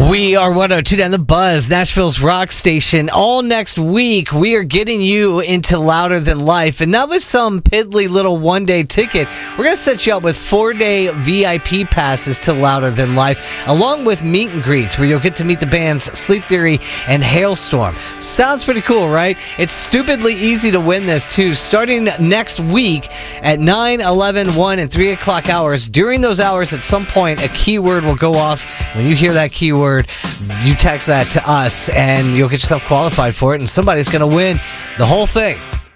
We are 102 down the Buzz, Nashville's rock station. All next week, we are getting you into Louder Than Life. And not with some piddly little one-day ticket. We're going to set you up with 4-day VIP passes to Louder Than Life, along with meet and greets, where you'll get to meet the bands Sleep Theory and Hailstorm. Sounds pretty cool, right? It's stupidly easy to win this, too. Starting next week at 9, 11, 1, and 3 o'clock hours. During those hours, at some point, a keyword will go off. When you hear that keyword, you text that to us and you'll get yourself qualified for it, and somebody's going to win the whole thing.